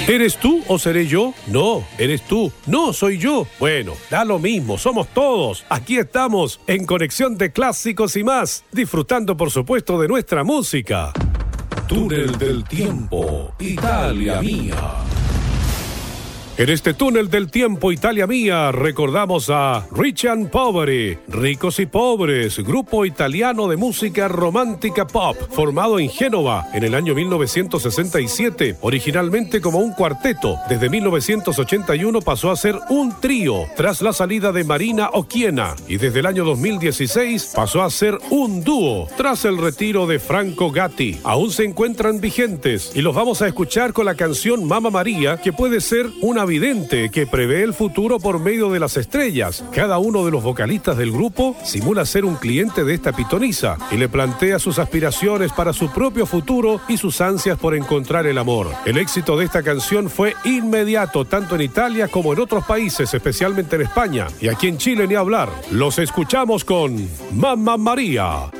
¿Eres tú o seré yo? No, eres tú. No, soy yo. Bueno, da lo mismo, somos todos. Aquí estamos, en Conexión de Clásicos y más, disfrutando por supuesto de nuestra música. Túnel del Tiempo, Italia Mía. En este túnel del tiempo, Italia Mía, recordamos a Rich and Poveri, Ricos y Pobres, grupo italiano de música romántica pop, formado en Génova en el año 1967, originalmente como un cuarteto. Desde 1981 pasó a ser un trío, tras la salida de Marina Occhiena, y desde el año 2016 pasó a ser un dúo, tras el retiro de Franco Gatti. Aún se encuentran vigentes, y los vamos a escuchar con la canción Mamma Maria, que puede ser una vidente que prevé el futuro por medio de las estrellas. Cada uno de los vocalistas del grupo simula ser un cliente de esta pitonisa y le plantea sus aspiraciones para su propio futuro y sus ansias por encontrar el amor. El éxito de esta canción fue inmediato, tanto en Italia como en otros países, especialmente en España, y aquí en Chile ni hablar. Los escuchamos con Mamma Maria.